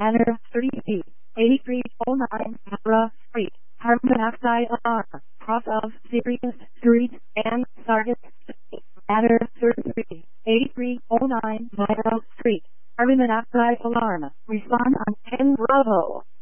Matter 30 feet, 8309 Mara Street, carbon monoxide alarm, cross of Sirius Street and Sargent Street. Matter 33, 8309 Mara Street, carbon monoxide alarm. Respond on 10 Bravo.